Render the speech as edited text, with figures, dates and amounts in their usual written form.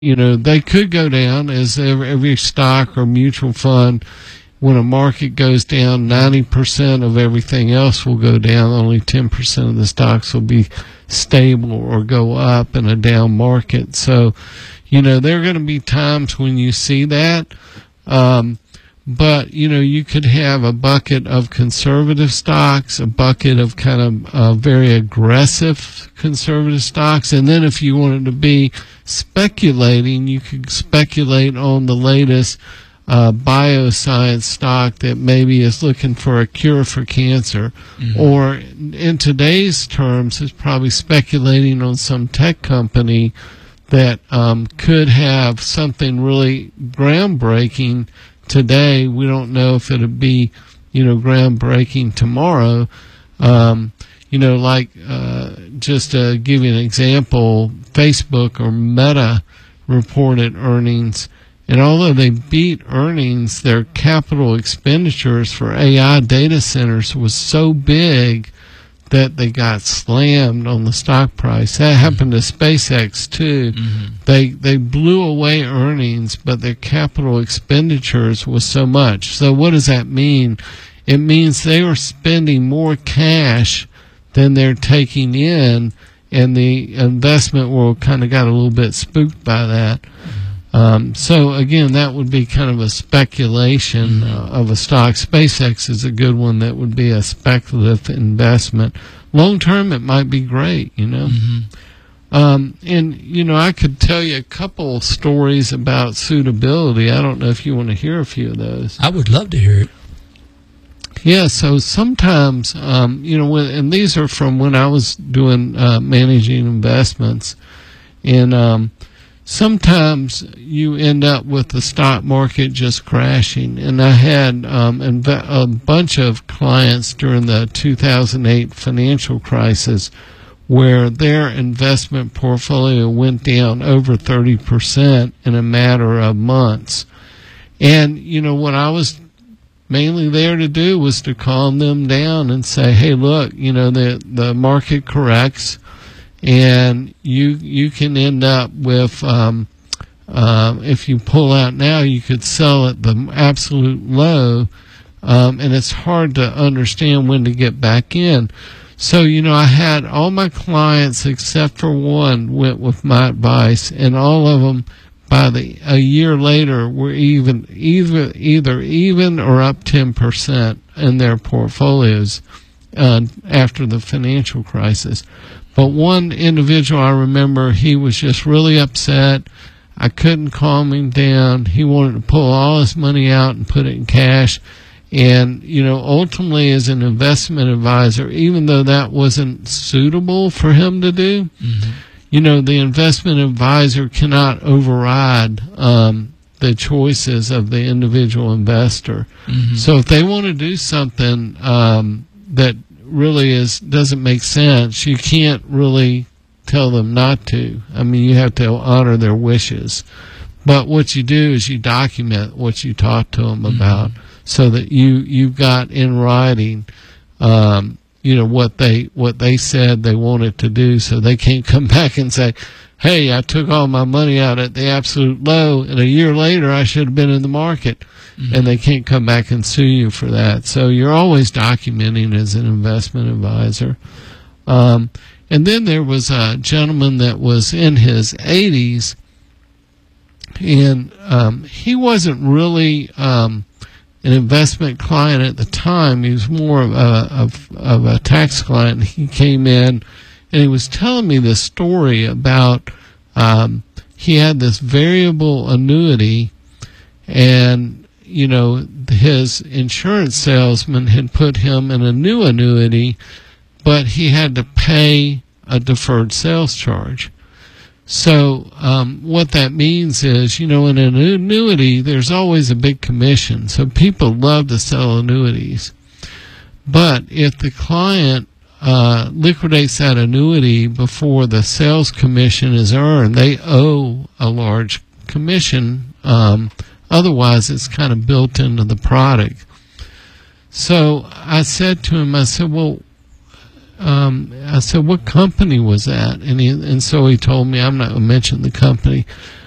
they could go down as every stock or mutual fund. When a market goes down, 90% of everything else will go down. Only 10% of the stocks will be stable or go up in a down market. So, there are going to be times when you see that. But, you could have a bucket of conservative stocks, a bucket of kind of very aggressive conservative stocks. And then if you wanted to be speculating, you could speculate on the latest bioscience stock that maybe is looking for a cure for cancer. Mm-hmm. Or in today's terms, is probably speculating on some tech company that could have something really groundbreaking today. We don't know if it'll be, groundbreaking tomorrow. Just to give you an example, Facebook or Meta reported earnings, and although they beat earnings, their capital expenditures for AI data centers was so big that they got slammed on the stock price. That happened to SpaceX too. Mm-hmm. They blew away earnings, but their capital expenditures was so much. So what does that mean? It means they were spending more cash than they're taking in, and the investment world kind of got a little bit spooked by that. So again, that would be kind of a speculation of a stock. SpaceX is a good one that would be a speculative investment. Long term, it might be great, Mm-hmm. I could tell you a couple stories about suitability. I don't know if you want to hear a few of those. I would love to hear it. Yeah, so sometimes, and these are from when I was doing managing investments, and sometimes you end up with the stock market just crashing. And I had a bunch of clients during the 2008 financial crisis where their investment portfolio went down over 30% in a matter of months. And, what I was mainly there to do was to calm them down and say, hey, look, the market corrects. And you can end up with, if you pull out now, you could sell at the absolute low, and it's hard to understand when to get back in. So, I had all my clients except for one went with my advice, and all of them a year later were either even or up 10% in their portfolios after the financial crisis. But one individual I remember, he was just really upset. I couldn't calm him down. He wanted to pull all his money out and put it in cash. And, ultimately as an investment advisor, even though that wasn't suitable for him to do, the investment advisor cannot override the choices of the individual investor. Mm-hmm. So if they want to do something that really doesn't make sense, you can't really tell them not to. I mean, you have to honor their wishes. But what you do is you document what you talk to them about, so that you've got in writing, what they said they wanted to do, so they can't come back and say, hey, I took all my money out at the absolute low, and a year later I should have been in the market. And they can't come back and sue you for that. So you're always documenting as an investment advisor. And then there was a gentleman that was in his 80s, and he wasn't really an investment client at the time. He was more of a tax client. He came in, and he was telling me this story about he had this variable annuity, and his insurance salesman had put him in a new annuity, but he had to pay a deferred sales charge. So what that means is, in an annuity, there's always a big commission. So people love to sell annuities. But if the client liquidates that annuity before the sales commission is earned, they owe a large commission. Otherwise, it's kind of built into the product. So I said to him, what company was that? And so he told me, I'm not going to mention the company.